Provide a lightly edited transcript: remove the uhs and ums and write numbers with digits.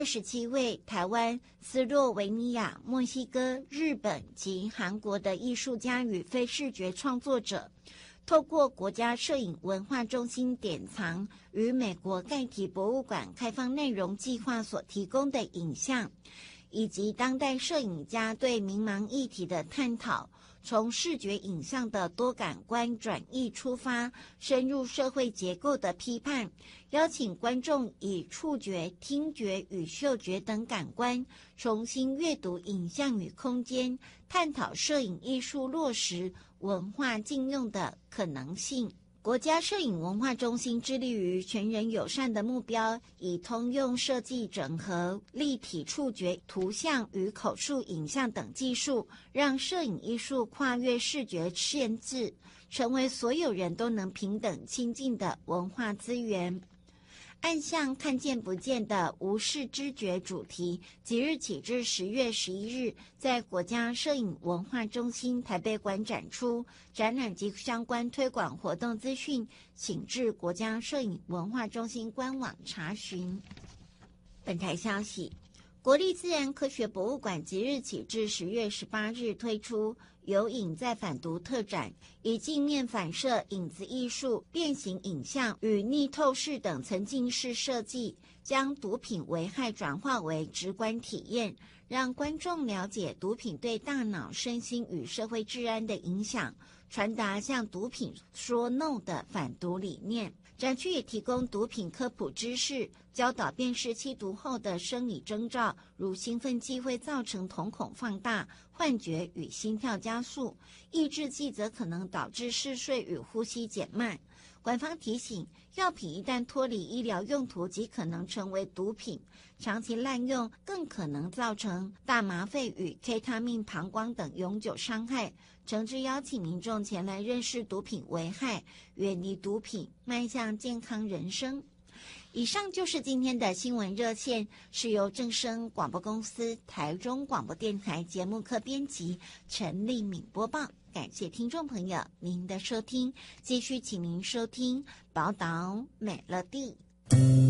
27位台湾、斯洛维尼亚、墨西哥、日本及韩国的艺术家与非视觉创作者，透过国家摄影文化中心典藏与美国盖提博物馆开放内容计划所提供的影像，以及当代摄影家对明盲议题的探讨，从视觉影像的多感官转译出发，深入社会结构的批判，邀请观众以触觉、听觉与嗅觉等感官重新阅读影像与空间，探讨摄影艺术落实文化禁用的可能性。国家摄影文化中心致力于全人友善的目标，以通用设计整合立体触觉、图像与口述影像等技术，让摄影艺术跨越视觉限制，成为所有人都能平等亲近的文化资源。暗巷看见不见的无视知觉主题，即日起至10月11日，在国家摄影文化中心台北馆展出。展览及相关推广活动资讯，请至国家摄影文化中心官网查询。本台消息，国立自然科学博物馆即日起至10月18日推出有影在反毒特展，以镜面反射、影子艺术、变形影像与逆透视等沉浸式设计，将毒品危害转化为直观体验，让观众了解毒品对大脑、身心与社会治安的影响，传达向毒品说 no 的反毒理念。展区也提供毒品科普知识，教导辨识吸毒后的生理征兆，如兴奋剂会造成瞳孔放大、幻觉与心跳加速，抑制剂则可能导致嗜睡与呼吸减慢。馆方提醒，药品一旦脱离医疗用途，即可能成为毒品，长期滥用更可能造成大麻肺与 K 他命膀胱等永久伤害。诚挚邀请民众前来认识毒品危害，远离毒品，迈向健康人生。以上就是今天的新闻热线，是由正声广播公司台中广播电台节目科编辑陈丽敏播报。感谢听众朋友您的收听，继续请您收听宝岛美乐地。